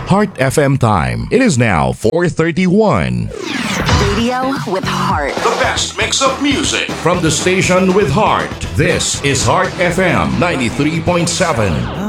Heart FM time. It is now 4:31. Radio with heart. The best mix of music from the station with heart. This is Heart FM 93.7.